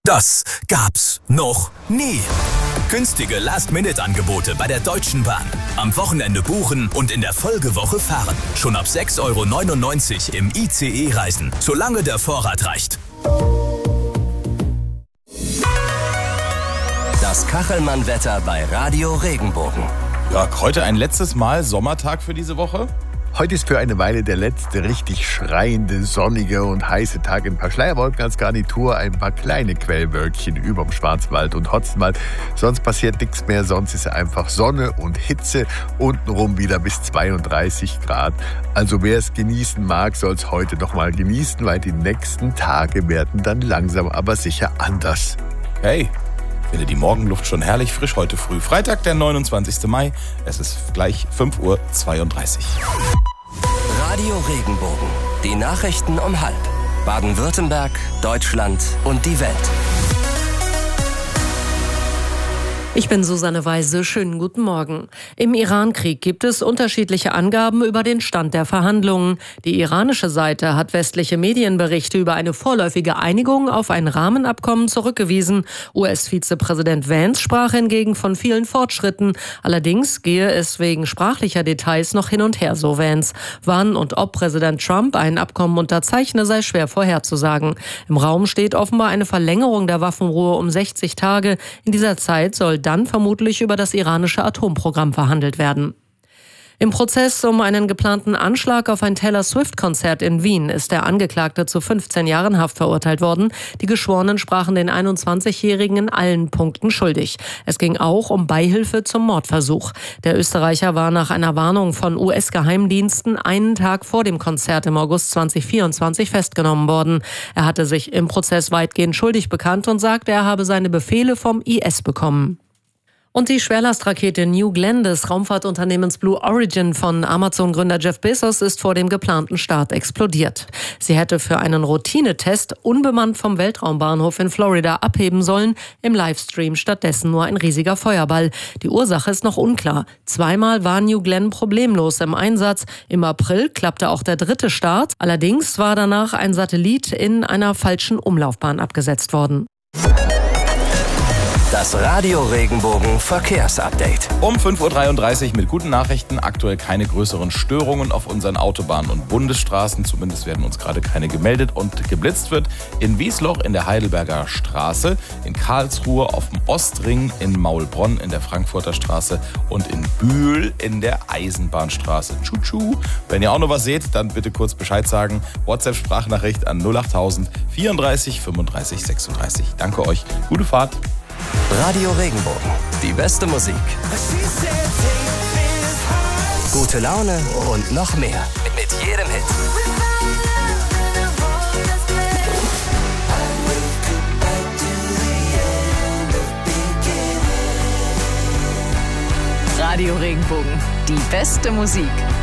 Das gab's noch nie. Günstige Last-Minute-Angebote bei der Deutschen Bahn. Am Wochenende buchen und in der Folgewoche fahren. Schon ab 6,99 € im ICE reisen, solange der Vorrat reicht. Das Kachelmann-Wetter bei Radio Regenbogen. Ja, heute ein letztes Mal Sommertag für diese Woche. Heute ist für eine Weile der letzte richtig schreiende, sonnige und heiße Tag. Ein paar Schleierwolken als Garnitur, ein paar kleine Quellwölkchen überm Schwarzwald und Hotzenwald. Sonst passiert nichts mehr, sonst ist einfach Sonne und Hitze. Untenrum wieder bis 32 Grad. Also wer es genießen mag, soll es heute noch mal genießen, weil die nächsten Tage werden dann langsam aber sicher anders. Hey, ich finde die Morgenluft schon herrlich frisch heute früh. Freitag, der 29. Mai. Es ist gleich 5:32 Uhr. Radio Regenbogen. Die Nachrichten um 12:30. Baden-Württemberg, Deutschland und die Welt. Ich bin Susanne Weise. Schönen guten Morgen. Im Iran-Krieg gibt es unterschiedliche Angaben über den Stand der Verhandlungen. Die iranische Seite hat westliche Medienberichte über eine vorläufige Einigung auf ein Rahmenabkommen zurückgewiesen. US-Vizepräsident Vance sprach hingegen von vielen Fortschritten. Allerdings gehe es wegen sprachlicher Details noch hin und her, so Vance. Wann und ob Präsident Trump ein Abkommen unterzeichne, sei schwer vorherzusagen. Im Raum steht offenbar eine Verlängerung der Waffenruhe um 60 Tage. In dieser Zeit soll dann vermutlich über das iranische Atomprogramm verhandelt werden. Im Prozess um einen geplanten Anschlag auf ein Taylor-Swift-Konzert in Wien ist der Angeklagte zu 15 Jahren Haft verurteilt worden. Die Geschworenen sprachen den 21-Jährigen in allen Punkten schuldig. Es ging auch um Beihilfe zum Mordversuch. Der Österreicher war nach einer Warnung von US-Geheimdiensten einen Tag vor dem Konzert im August 2024 festgenommen worden. Er hatte sich im Prozess weitgehend schuldig bekannt und sagte, er habe seine Befehle vom IS bekommen. Und die Schwerlastrakete New Glenn des Raumfahrtunternehmens Blue Origin von Amazon-Gründer Jeff Bezos ist vor dem geplanten Start explodiert. Sie hätte für einen Routinetest unbemannt vom Weltraumbahnhof in Florida abheben sollen, im Livestream stattdessen nur ein riesiger Feuerball. Die Ursache ist noch unklar. Zweimal war New Glenn problemlos im Einsatz. Im April klappte auch der dritte Start. Allerdings war danach ein Satellit in einer falschen Umlaufbahn abgesetzt worden. Das Radio Regenbogen Verkehrsupdate. Um 5:33 Uhr mit guten Nachrichten. Aktuell keine größeren Störungen auf unseren Autobahnen und Bundesstraßen. Zumindest werden uns gerade keine gemeldet. Und geblitzt wird in Wiesloch in der Heidelberger Straße, in Karlsruhe auf dem Ostring, in Maulbronn in der Frankfurter Straße und in Bühl in der Eisenbahnstraße. Tschu-tschu. Wenn ihr auch noch was seht, dann bitte kurz Bescheid sagen. WhatsApp-Sprachnachricht an 08000 34 35 36. Danke euch. Gute Fahrt. Radio Regenbogen. Die beste Musik. Gute Laune und noch mehr. Mit jedem Hit. Radio Regenbogen. Die beste Musik.